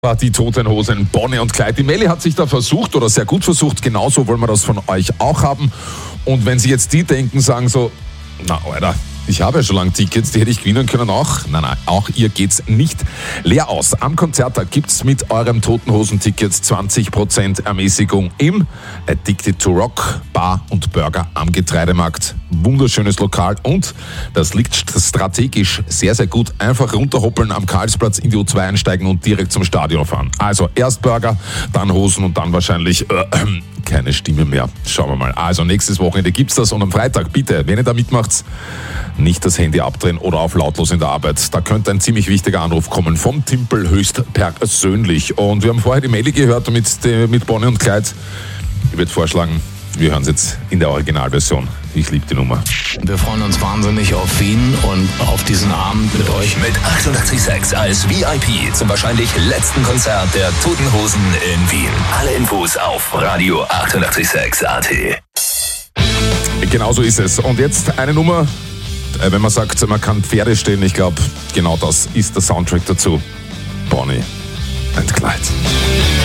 War die Toten Hosen, Bonnie und Clyde. Die Melli hat sich da versucht oder sehr gut versucht. Genauso wollen wir das von euch auch haben. Und wenn Sie jetzt die denken, sagen so, na Alter, ich habe ja schon lange Tickets, die hätte ich gewinnen können auch. Nein, auch ihr geht's nicht leer aus. Am Konzerttag gibt's mit eurem Toten Hosen-Ticket 20% Ermäßigung im Addicted to Rock Bar und Burger am Getreidemarkt. Wunderschönes Lokal und das liegt strategisch sehr, sehr gut. Einfach runterhoppeln am Karlsplatz, in die U2 einsteigen und direkt zum Stadion fahren. Also erst Burger, dann Hosen und dann wahrscheinlich keine Stimme mehr. Schauen wir mal. Also nächstes Wochenende gibt's das und am Freitag bitte, wenn ihr da mitmacht, nicht das Handy abdrehen oder auf lautlos in der Arbeit. Da könnte ein ziemlich wichtiger Anruf kommen vom Timpel höchst persönlich. Und wir haben vorher die Melli gehört mit Bonnie und Clyde. Ich würde vorschlagen, wir hören es jetzt in der Originalversion. Ich liebe die Nummer. Wir freuen uns wahnsinnig auf Wien und auf diesen Abend mit euch. Mit 88.6 als VIP zum wahrscheinlich letzten Konzert der Toten Hosen in Wien. Alle Infos auf Radio 88.6 AT. Genau so ist es. Und jetzt eine Nummer, wenn man sagt, man kann Pferde stehlen, ich glaube, genau das ist der Soundtrack dazu. Bonnie and Clyde.